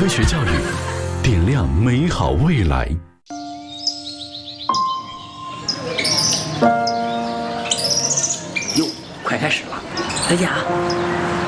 科学教育，点亮美好未来。 哟，快开始了，再见啊！